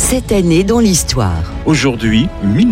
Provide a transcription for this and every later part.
Cette année dans l'histoire. Aujourd'hui,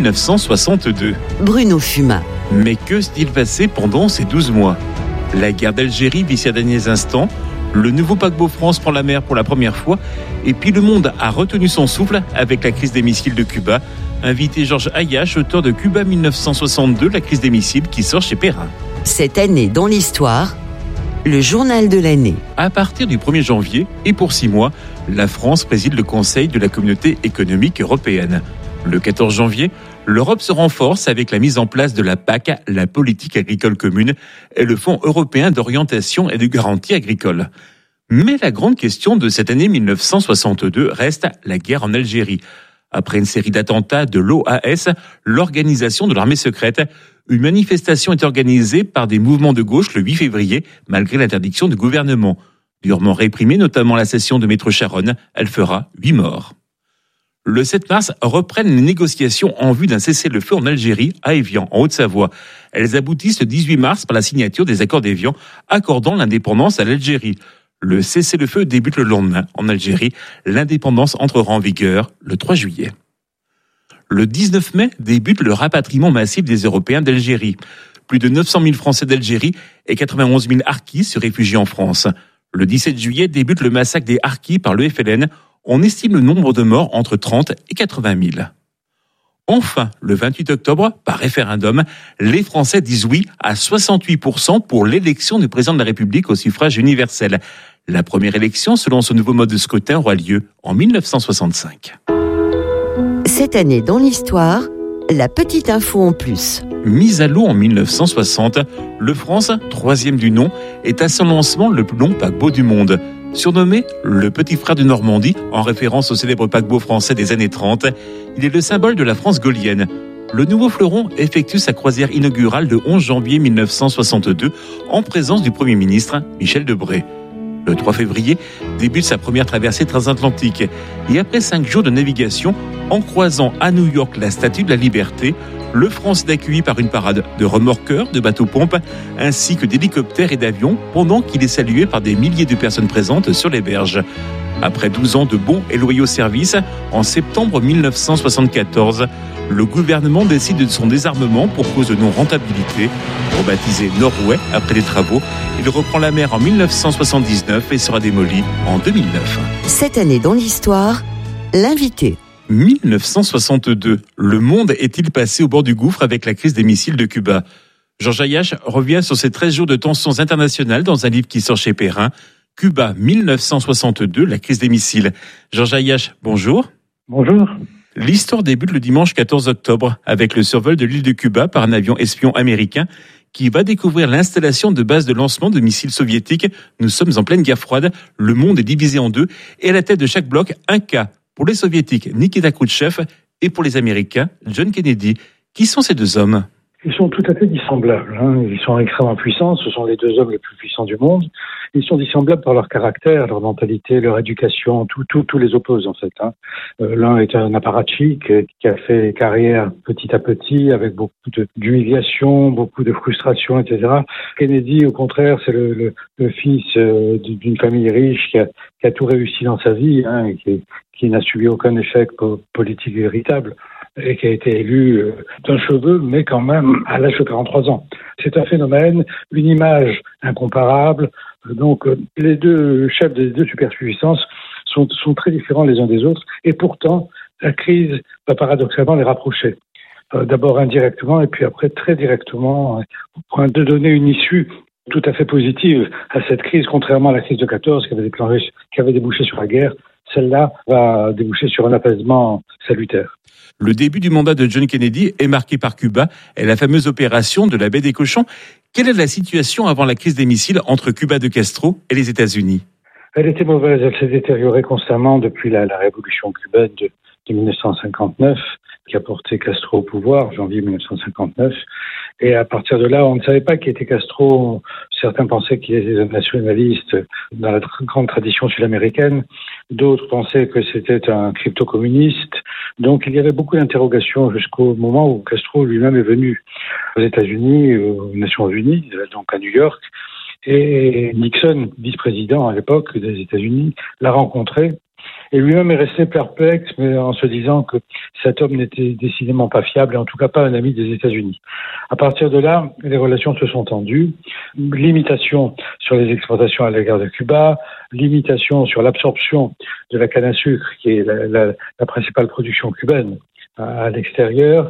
1962. Bruno Fumat. Mais que s'est-il passé pendant ces 12 mois ? La guerre d'Algérie vit ses derniers instants, le nouveau paquebot France prend la mer pour la première fois, et puis le monde a retenu son souffle avec la crise des missiles de Cuba. Invité Georges Ayache, auteur de Cuba 1962, la crise des missiles, qui sort chez Perrin. Cette année dans l'histoire, le journal de l'année. À partir du 1er janvier, et pour 6 mois, la France préside le Conseil de la Communauté économique européenne. Le 14 janvier, l'Europe se renforce avec la mise en place de la PAC, la politique agricole commune, et le Fonds européen d'orientation et de garantie agricole. Mais la grande question de cette année 1962 reste la guerre en Algérie. Après une série d'attentats de l'OAS, l'organisation de l'armée secrète, une manifestation est organisée par des mouvements de gauche le 8 février, malgré l'interdiction du gouvernement. Durement réprimée, notamment la session de Maître Charonne, elle fera 8 morts. Le 7 mars, reprennent les négociations en vue d'un cessez-le-feu en Algérie, à Évian, en Haute-Savoie. Elles aboutissent le 18 mars par la signature des accords d'Évian, accordant l'indépendance à l'Algérie. Le cessez-le-feu débute le lendemain. En Algérie, l'indépendance entrera en vigueur le 3 juillet. Le 19 mai débute le rapatriement massif des Européens d'Algérie. Plus de 900 000 Français d'Algérie et 91 000 Harkis se réfugient en France. Le 17 juillet débute le massacre des Harkis par le FLN. On estime le nombre de morts entre 30 et 80 000. Enfin, le 28 octobre, par référendum, les Français disent oui à 68% pour l'élection du président de la République au suffrage universel. La première élection, selon ce nouveau mode de scrutin, aura lieu en 1965. Cette année dans l'histoire, la petite info en plus. Mis à l'eau en 1960, le France, troisième du nom, est à son lancement le plus long paquebot du monde. Surnommé le petit frère de Normandie, en référence au célèbre paquebot français des années 30, il est le symbole de la France gaullienne. Le nouveau fleuron effectue sa croisière inaugurale le 11 janvier 1962 en présence du Premier ministre Michel Debré. Le 3 février débute sa première traversée transatlantique et après 5 jours de navigation, en croisant à New York la Statue de la Liberté, le France est accueilli par une parade de remorqueurs, de bateaux-pompes, ainsi que d'hélicoptères et d'avions, pendant qu'il est salué par des milliers de personnes présentes sur les berges. Après 12 ans de bons et loyaux services, en septembre 1974, le gouvernement décide de son désarmement pour cause de non-rentabilité. Rebaptisé Norway après les travaux, il reprend la mer en 1979 et sera démoli en 2009. Cette année dans l'histoire, l'invité. 1962. Le monde est-il passé au bord du gouffre avec la crise des missiles de Cuba ? Georges Ayache revient sur ces 13 jours de tensions internationales dans un livre qui sort chez Perrin. Cuba 1962, la crise des missiles. Georges Ayache, bonjour. Bonjour. L'histoire débute le dimanche 14 octobre avec le survol de l'île de Cuba par un avion espion américain qui va découvrir l'installation de bases de lancement de missiles soviétiques. Nous sommes en pleine guerre froide, le monde est divisé en deux et à la tête de chaque bloc, un cas. Pour les soviétiques, Nikita Khrouchtchev et pour les Américains, John Kennedy. Qui sont ces deux hommes ? Ils sont tout à fait dissemblables. Ils sont extrêmement puissants. Ce sont les deux hommes les plus puissants du monde. Ils sont dissemblables par leur caractère, leur mentalité, leur éducation. Tout les oppose en fait. L'un est un apparatchik qui a fait carrière petit à petit avec beaucoup d'humiliation, beaucoup de frustration, etc. Kennedy, au contraire, c'est le fils d'une famille riche qui a tout réussi dans sa vie et qui n'a subi aucun échec politique véritable et qui a été élu d'un cheveu, mais quand même à l'âge de 43 ans. C'est un phénomène, une image incomparable. Donc les deux chefs des deux superpuissances sont très différents les uns des autres et pourtant la crise va paradoxalement les rapprocher. D'abord indirectement et puis après très directement au point de donner une issue tout à fait positive à cette crise, contrairement à la crise de 14 qui avait débouché sur la guerre. Celle-là va déboucher sur un apaisement salutaire. Le début du mandat de John Kennedy est marqué par Cuba et la fameuse opération de la baie des Cochons. Quelle est la situation avant la crise des missiles entre Cuba de Castro et les États-Unis ? Elle était mauvaise, elle s'est détériorée constamment depuis la révolution cubaine de 1959 qui a porté Castro au pouvoir, janvier 1959. Et à partir de là, on ne savait pas qui était Castro. Certains pensaient qu'il était un nationaliste dans la grande tradition sud-américaine. D'autres pensaient que c'était un crypto-communiste. Donc il y avait beaucoup d'interrogations jusqu'au moment où Castro lui-même est venu aux États-Unis, aux Nations Unies, donc à New York. Et Nixon, vice-président à l'époque des États-Unis, l'a rencontré Et lui-même est resté perplexe, mais en se disant que cet homme n'était décidément pas fiable, et en tout cas pas un ami des États-Unis. À partir de là, les relations se sont tendues. Limitation sur les exportations à l'égard de Cuba, limitation sur l'absorption de la canne à sucre, qui est la principale production cubaine à l'extérieur.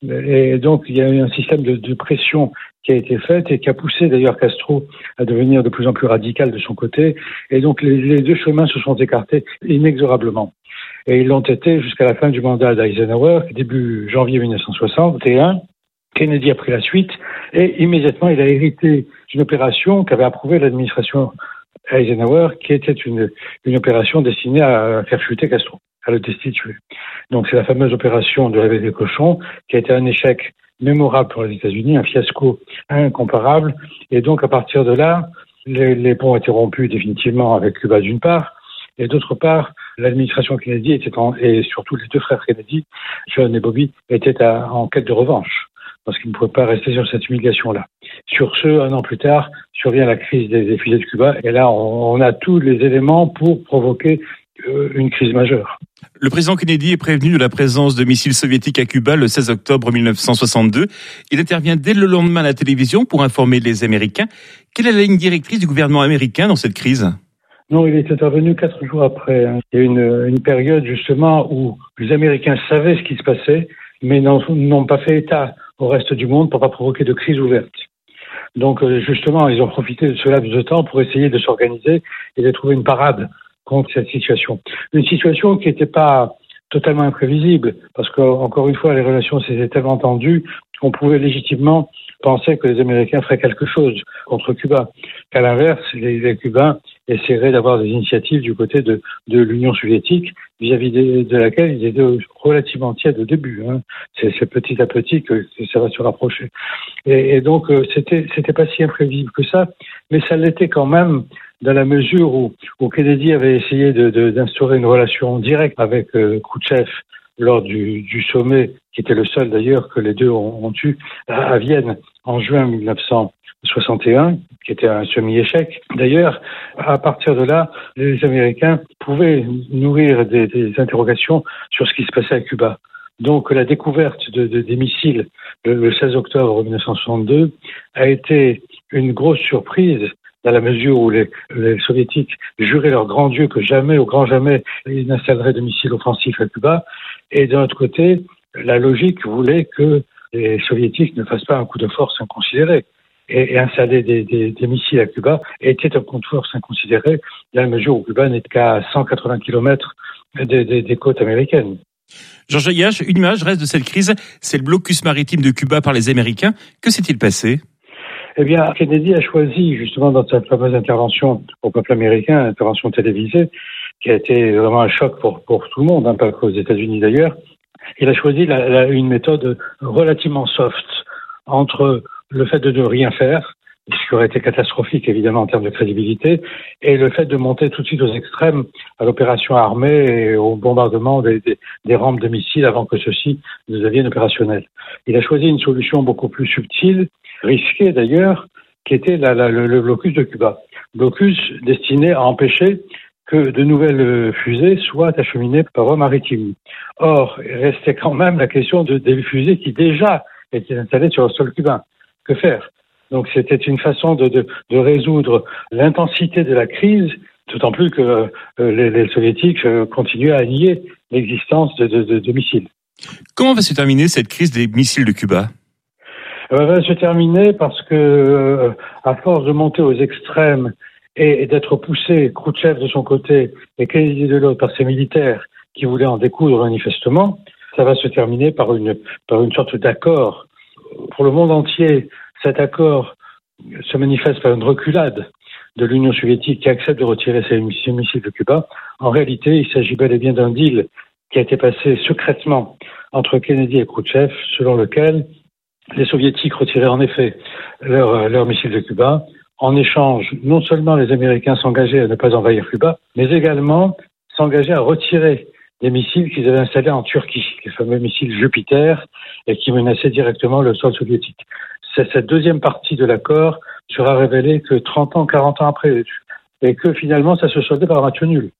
Et donc, il y a eu un système de pression qui a été fait et qui a poussé d'ailleurs Castro à devenir de plus en plus radical de son côté. Et donc, les deux chemins se sont écartés inexorablement. Et ils l'ont été jusqu'à la fin du mandat d'Eisenhower, début janvier 1961. Kennedy a pris la suite et immédiatement, il a hérité d'une opération qu'avait approuvée l'administration Eisenhower, qui était une opération destinée à faire chuter Castro, à le destituer. Donc, c'est la fameuse opération de la baie des cochons, qui a été un échec mémorable pour les États-Unis, un fiasco incomparable. Et donc, à partir de là, les ponts ont été rompus définitivement avec Cuba d'une part, et d'autre part, l'administration Kennedy et surtout les deux frères Kennedy, John et Bobby, étaient en quête de revanche, parce qu'ils ne pouvaient pas rester sur cette humiliation-là. Sur ce, un an plus tard, survient la crise des fusées de Cuba, et là, on a tous les éléments pour provoquer une crise majeure. Le président Kennedy est prévenu de la présence de missiles soviétiques à Cuba le 16 octobre 1962. Il intervient dès le lendemain à la télévision pour informer les Américains. Quelle est la ligne directrice du gouvernement américain dans cette crise ? Non, il est intervenu 4 jours après. Il y a une période justement où les Américains savaient ce qui se passait, mais n'ont pas fait état au reste du monde pour pas provoquer de crise ouverte. Donc justement, ils ont profité de ce laps de temps pour essayer de s'organiser et de trouver une parade contre cette situation. Une situation qui n'était pas totalement imprévisible, parce qu'encore une fois, les relations s'étaient tellement tendues qu'on pouvait légitimement penser que les Américains feraient quelque chose contre Cuba. Qu'à l'inverse, les Cubains essaieraient d'avoir des initiatives du côté de l'Union soviétique, vis-à-vis de laquelle ils étaient relativement tièdes au début. C'est petit à petit que ça va se rapprocher. Et donc, c'était pas si imprévisible que ça, mais ça l'était quand même, dans la mesure où Kennedy avait essayé d'instaurer une relation directe avec Khrouchtchev lors du sommet, qui était le seul d'ailleurs que les deux ont eu à Vienne en juin 1961, qui était un semi-échec. D'ailleurs, à partir de là, les Américains pouvaient nourrir des interrogations sur ce qui se passait à Cuba. Donc la découverte des missiles le 16 octobre 1962 a été une grosse surprise, dans la mesure où les soviétiques juraient leur grand Dieu que jamais, au grand jamais, ils n'installeraient de missiles offensifs à Cuba. Et d'un autre côté, la logique voulait que les soviétiques ne fassent pas un coup de force inconsidéré. Et installer des missiles à Cuba était un coup de force inconsidéré, dans la mesure où Cuba n'est qu'à 180 km des côtes américaines. Georges Ayache, une image reste de cette crise, c'est le blocus maritime de Cuba par les Américains. Que s'est-il passé ? Eh bien, Kennedy a choisi, justement, dans cette fameuse intervention au peuple américain, intervention télévisée, qui a été vraiment un choc pour tout le monde, pas qu'aux États-Unis d'ailleurs. Il a choisi une méthode relativement soft entre le fait de ne rien faire, ce qui aurait été catastrophique évidemment en termes de crédibilité, et le fait de monter tout de suite aux extrêmes à l'opération armée et au bombardement des rampes de missiles avant que ceux-ci ne deviennent opérationnels. Il a choisi une solution beaucoup plus subtile, risquée d'ailleurs, qui était le blocus de Cuba. Blocus destiné à empêcher que de nouvelles fusées soient acheminées par voie maritime. Or, il restait quand même la question des fusées qui déjà étaient installées sur le sol cubain. Que faire ? Donc c'était une façon de résoudre l'intensité de la crise, d'autant plus que les soviétiques continuaient à nier l'existence de missiles. Comment va se terminer cette crise des missiles de Cuba ? Elle va se terminer parce que, à force de monter aux extrêmes et d'être poussé, Khrouchtchev de son côté et Kennedy de l'autre, par ses militaires qui voulaient en découdre manifestement, ça va se terminer par une sorte d'accord. Pour le monde entier, cet accord se manifeste par une reculade de l'Union soviétique qui accepte de retirer ses missiles de Cuba. En réalité, il s'agit bel et bien d'un deal qui a été passé secrètement entre Kennedy et Khrouchtchev, selon lequel les soviétiques retiraient en effet leurs missiles de Cuba. En échange, non seulement les Américains s'engageaient à ne pas envahir Cuba, mais également s'engageaient à retirer des missiles qu'ils avaient installés en Turquie, les fameux missiles Jupiter, et qui menaçaient directement le sol soviétique. Cette deuxième partie de l'accord sera révélée que 30 ans, 40 ans après, et que finalement ça se soldait par un match nul.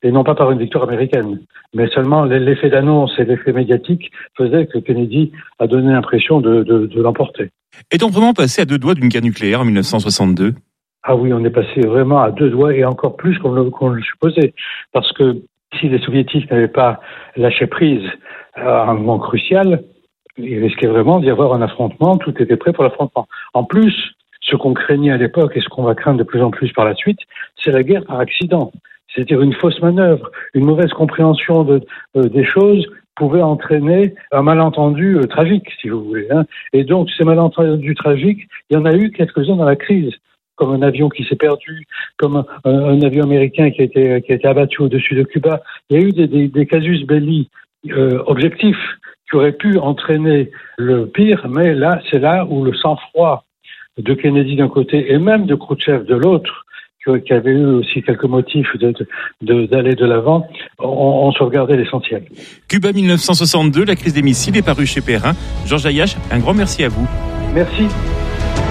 et non pas par une victoire américaine. Mais seulement l'effet d'annonce et l'effet médiatique faisaient que Kennedy a donné l'impression de l'emporter. Est-on vraiment passé à 2 doigts d'une guerre nucléaire en 1962 ? Ah oui, on est passé vraiment à 2 doigts et encore plus qu'on le supposait. Parce que si les Soviétiques n'avaient pas lâché prise à un moment crucial, il risquait vraiment d'y avoir un affrontement, tout était prêt pour l'affrontement. En plus, ce qu'on craignait à l'époque et ce qu'on va craindre de plus en plus par la suite, c'est la guerre par accident. C'est-à-dire une fausse manœuvre, une mauvaise compréhension des choses pouvait entraîner un malentendu tragique, si vous voulez. Et donc, ces malentendus tragiques, il y en a eu quelques-uns dans la crise, comme un avion qui s'est perdu, comme un avion américain qui a été abattu au-dessus de Cuba. Il y a eu des casus belli objectifs qui auraient pu entraîner le pire, mais là, c'est là où le sang-froid de Kennedy d'un côté et même de Khrouchtchev de l'autre, qui avait eu aussi quelques motifs d'aller de l'avant, ont sauvegardé l'essentiel. Cuba 1962, la crise des missiles est parue chez Perrin. Georges Ayache, un grand merci à vous. Merci.